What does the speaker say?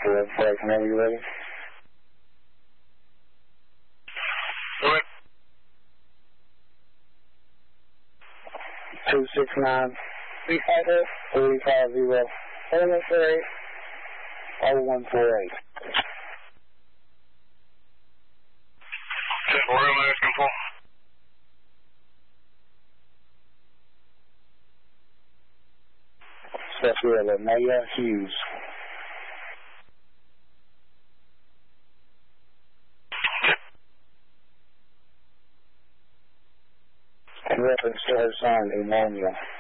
148, flight whenever you're ready. Go ahead. 269 350 148 0148. 10-4, I'm asking for. Special Maya Hughes. In reference to her son, Emmanuel.